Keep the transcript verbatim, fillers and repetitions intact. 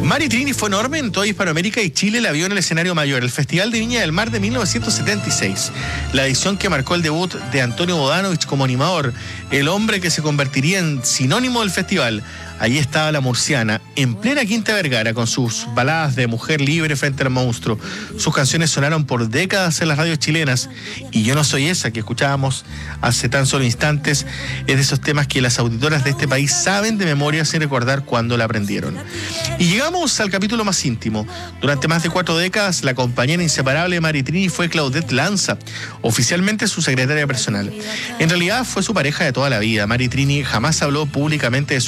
Mari Trini fue enorme en toda Hispanoamérica y Chile la vio en el escenario mayor, el Festival de Viña del Mar de mil novecientos setenta y seis. La edición que marcó el debut de Antonio Bodanovich como animador, el hombre que se convertiría en sinónimo del festival. Allí estaba la murciana, en plena Quinta Vergara, con sus baladas de mujer libre frente al monstruo. Sus canciones sonaron por décadas en las radios chilenas, y Yo no soy esa, que escuchábamos hace tan solo instantes, es de esos temas que las auditoras de este país saben de memoria sin recordar cuándo la aprendieron. Y llegamos al capítulo más íntimo. Durante más de cuatro décadas, la compañera inseparable de Mari Trini fue Claudette Lanza, oficialmente su secretaria personal. En realidad fue su pareja de toda la vida. Mari Trini jamás habló públicamente de su